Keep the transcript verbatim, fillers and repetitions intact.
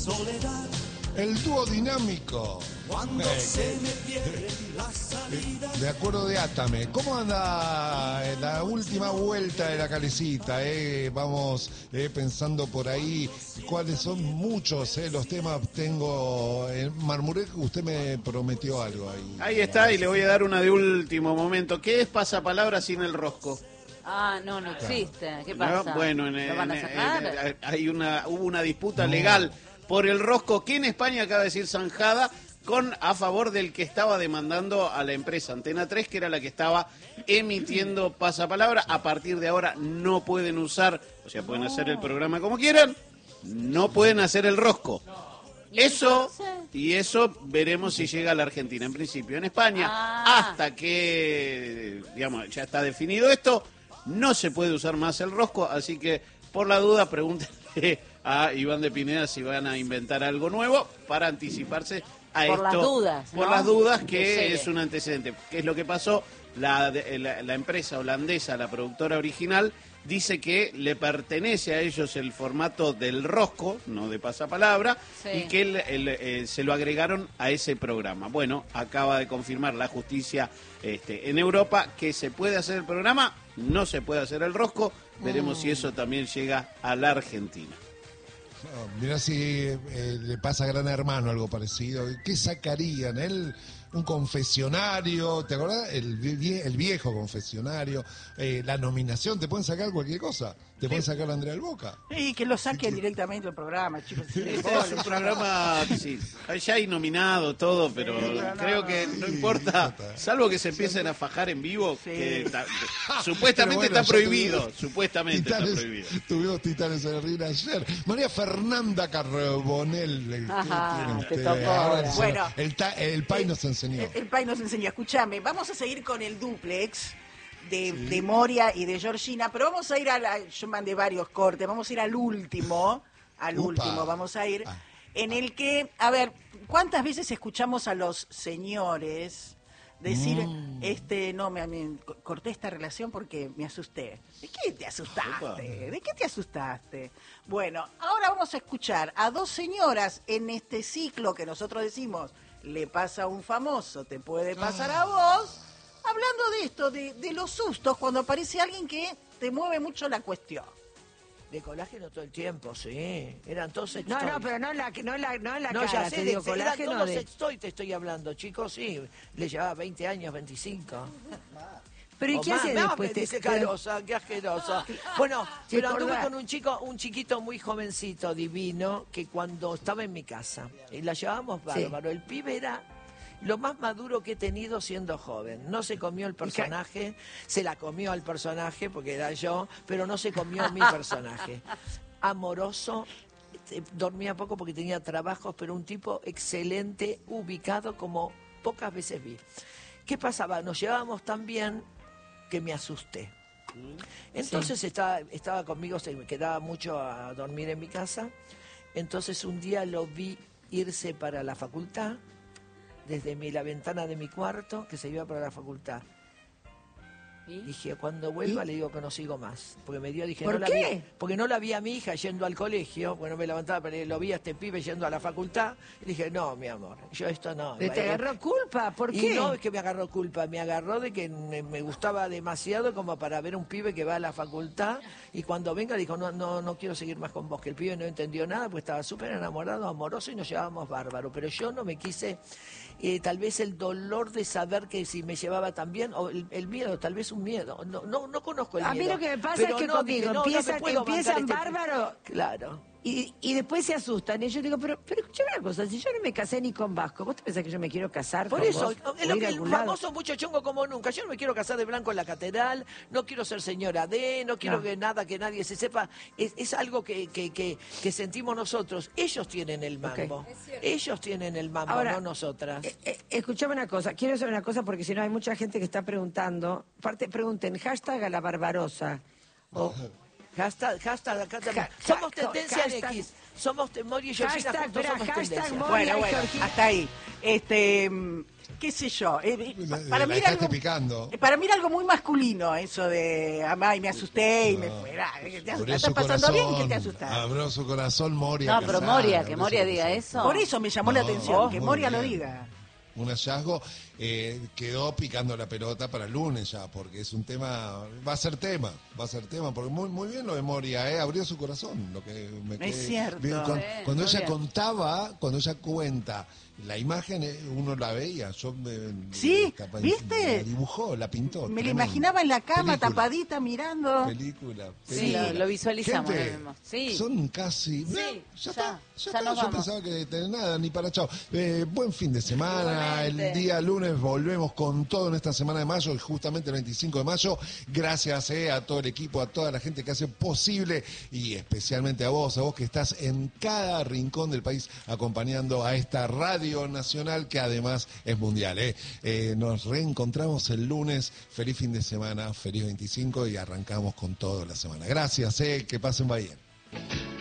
soledad. El dúo dinámico. Cuando Eh, se me pierde la salida. De acuerdo de Átame. ¿Cómo anda la última vuelta de la calecita? Eh? Vamos eh, pensando por ahí cuáles son muchos eh, los temas. Tengo en Marmurek, usted me prometió algo ahí. Ahí está, y le voy a dar una de último momento. ¿Qué es pasapalabra sin el rosco? Ah, no, no existe. ¿Qué ¿No? pasa? Bueno, en, ¿Lo van a en- sacar? en- hay una, hubo una disputa No. legal por el rosco que en España acaba de decir zanjada con a favor del que estaba demandando a la empresa Antena tres, que era la que estaba emitiendo pasapalabra. A partir de ahora no pueden usar, o sea, pueden hacer el programa como quieran, no pueden hacer el rosco. Eso, y eso veremos si llega a la Argentina. En principio, en España, Ah. hasta que, digamos, ya está definido esto, no se puede usar más el rosco, así que, por la duda, pregúntenle a Iván de Pineda si van a inventar algo nuevo para anticiparse a Por esto. las dudas, Por ¿no? las dudas, Que que llegue. es un antecedente. ¿Qué es lo que pasó? La, de- la, la empresa holandesa, la productora original, dice que le pertenece a ellos el formato del rosco, no de pasapalabra, Sí. y que el- el, eh, se lo agregaron a ese programa. Bueno, acaba de confirmar la justicia este, en Europa que se puede hacer el programa, no se puede hacer el rosco. Veremos Mm. si eso también llega a la Argentina. Oh, mirá si eh, le pasa a Gran Hermano algo parecido. ¿Qué sacarían? Él, un confesionario, ¿te acordás? El, vie- el viejo confesionario, eh, la nominación, ¿te pueden sacar cualquier cosa? ¿Te pueden sacar a Andrea del Boca? Y que lo saquen directamente del programa, chicos. Este es un programa, sí, ya hay nominado todo, pero Sí, pero no, creo que no sí, importa, no está. salvo que se empiecen a fajar en vivo, Sí. que ta- supuestamente Pero bueno, está ya prohibido, tuvimos supuestamente está Titanes- prohibido. Tuvimos Titanes en el ring ayer. María Fernanda Carbonell. ¿qué Ajá, tienen te ustedes? tocó Ahora ahora. se- Bueno. el, ta- el Pai nos enseñó. El, el Pai nos enseñó. Escúchame, vamos a seguir con el duplex de, de Moria y de Georgina, pero vamos a ir a la... Yo mandé varios cortes, vamos a ir al último, al Upa. último, vamos a ir, Ah. en el que, a ver, ¿cuántas veces escuchamos a los señores decir, Mm. este, no, me, me- co- corté esta relación porque me asusté? ¿De qué te asustaste? ¿De qué te asustaste? Bueno, ahora vamos a escuchar a dos señoras en este ciclo que nosotros decimos, le pasa a un famoso, te puede pasar a vos, hablando de esto, de, de los sustos cuando aparece alguien que te mueve mucho la cuestión. De colágeno todo el tiempo, sí. Eran todos No, sextoy. no, pero no en la, no en la, no en la No, cara, ya sé, te de, digo, eran colágeno todos de... sextoy te estoy hablando, chicos, sí. Le llevaba veinte años, veinticinco. Pero ¿y O qué más, hace más, después? me Te- dice pero- carosa, qué asquerosa. Bueno, ¿Te pero anduve acordás? con un chico, un chiquito muy jovencito, divino, que cuando estaba en mi casa, y la llevábamos bárbaro, el pibe era lo más maduro que he tenido siendo joven. No se comió el personaje, se la comió al personaje, porque era yo, pero no se comió mi personaje. Amoroso, eh, dormía poco porque tenía trabajos, pero un tipo excelente, ubicado como pocas veces vi. ¿Qué pasaba? Nos llevábamos tan bien que me asusté. Entonces estaba, estaba conmigo, se me quedaba mucho a dormir en mi casa. Entonces un día lo vi irse para la facultad, desde mi, la ventana de mi cuarto, que se iba para la facultad. ¿Y? Dije, cuando vuelva le digo que no sigo más. Porque me dio, dije, ¿Por no la qué? vi. Porque no la vi a mi hija yendo al colegio, bueno, me levantaba, pero lo vi a este pibe yendo a la facultad. Y dije, no, mi amor, yo esto no. ¿Te agarró culpa? ¿Por Y qué? no es que me agarró culpa, me agarró de que me me gustaba demasiado como para ver un pibe que va a la facultad y cuando venga dijo, no, no, no quiero seguir más con vos, que el pibe no entendió nada, pues estaba súper enamorado, amoroso y nos llevábamos bárbaro, pero yo no me quise, eh, tal vez el dolor de saber que si me llevaba tan bien, o el, el miedo, tal vez un miedo, no, no, no conozco el A mí miedo. lo que me pasa pero es que no, conmigo dije, no, no me empiezan, puedo bancar empiezan este- bárbaro Claro. y, y después se asustan. Y yo digo, pero, pero escuchame una cosa, si yo no me casé ni con Vasco, ¿vos te pensás que yo me quiero casar Por con eso, vos? es ¿O lo ir que a el algún lado? famoso mucho chongo como nunca. Yo no me quiero casar de blanco en la catedral, no quiero ser señora D, no quiero No. que nada, que nadie se sepa. Es, es algo que, que, que, que sentimos nosotros. Ellos tienen el mambo. Ellos tienen el mambo, Ahora, no nosotras. Eh, eh, escuchame una cosa, quiero saber una cosa porque si no hay mucha gente que está preguntando. Aparte, pregunten, hashtag a la Barbarosa. O Hashtag, hashtag, acá también. Ja- Somos ja- tendencia en hashtag- X. Somos te- Mori y Georgina Hashtag, juntos espera, somos hashtag tendencia. Mori. Bueno, Ay, bueno, Georgina. hasta ahí. Este, mm, qué sé yo. eh, eh, La- para, la mí era dejaste algo, picando. eh, para mí era algo muy masculino, eso de, amá, y me asusté y me No. fuera. ¿Qué te Abrió asustaste? su ¿Estás pasando bien? ¿Qué te corazón, asustaste? abrió su corazón Moria. No, pero Casal, Moria, abrió que su Moria diga corazón. eso. Por eso me llamó la No, atención, que muy Moria lo bien. diga. Un hallazgo, eh, quedó picando la pelota para el lunes ya, porque es un tema, va a ser tema, va a ser tema, porque muy muy bien lo de Moria, eh, abrió su corazón, lo que me Es quedé- cierto. bien, con- Bien, cuando muy ella bien. contaba, cuando ella cuenta la imagen, eh, uno la veía, yo me, Sí, capaz- ¿viste? la dibujó, la pintó. Me la tremendo. imaginaba en la cama, Película, tapadita, mirando. Película, Sí, película. lo- lo visualizamos, Gente, lo vemos. Sí. son casi, Sí, ya, ya, está, ya, ya está. nos Yo vamos. pensaba que tener nada, ni para chao. Eh, buen fin de semana, Igualmente. el día lunes volvemos con todo en esta semana de mayo, y justamente el veinticinco de mayo. Gracias eh, a todo el equipo, a toda la gente que hace posible y especialmente a vos, a vos que estás en cada rincón del país acompañando a esta radio nacional que además es mundial. Eh. Eh, nos reencontramos el lunes. Feliz fin de semana, feliz veinticinco y arrancamos con toda la semana. Gracias, eh, que pasen bien.